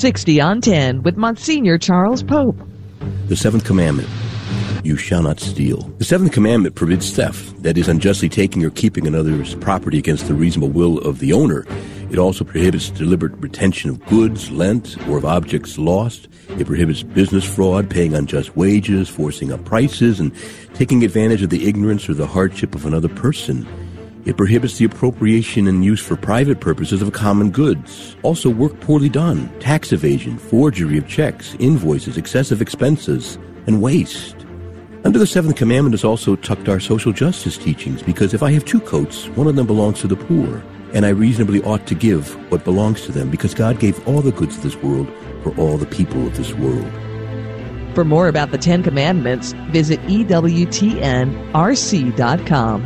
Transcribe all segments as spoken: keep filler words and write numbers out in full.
sixty on ten with Monsignor Charles Pope. The seventh commandment, you shall not steal. The seventh commandment forbids theft, that is, unjustly taking or keeping another's property against the reasonable will of the owner. It also prohibits deliberate retention of goods lent or of objects lost. It prohibits business fraud, paying unjust wages, forcing up prices, and taking advantage of the ignorance or the hardship of another person. It prohibits the appropriation and use for private purposes of common goods. Also, work poorly done, tax evasion, forgery of checks, invoices, excessive expenses, and waste. Under the seventh commandment is also tucked our social justice teachings, because if I have two coats, one of them belongs to the poor, and I reasonably ought to give what belongs to them, because God gave all the goods of this world for all the people of this world. For more about the Ten Commandments, visit E W T N R C dot com.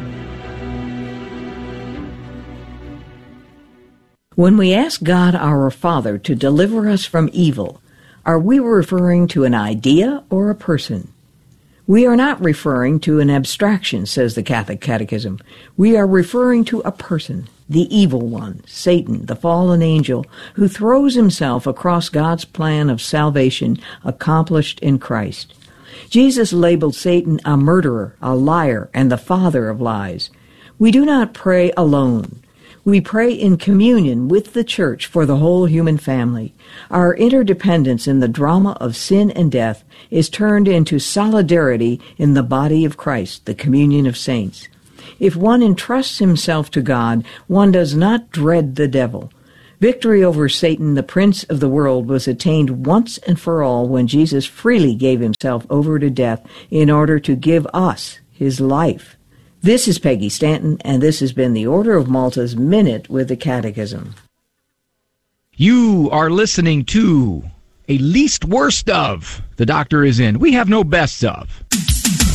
When we ask God our Father to deliver us from evil, are we referring to an idea or a person? We are not referring to an abstraction, says the Catholic Catechism. We are referring to a person, the evil one, Satan, the fallen angel, who throws himself across God's plan of salvation accomplished in Christ. Jesus labeled Satan a murderer, a liar, and the father of lies. We do not pray alone. We pray in communion with the Church for the whole human family. Our interdependence in the drama of sin and death is turned into solidarity in the body of Christ, the communion of saints. If one entrusts himself to God, one does not dread the devil. Victory over Satan, the prince of the world, was attained once and for all when Jesus freely gave himself over to death in order to give us his life. This is Peggy Stanton, and this has been the Order of Malta's Minute with the Catechism. You are listening to a least worst of. The doctor is in. We have no best of.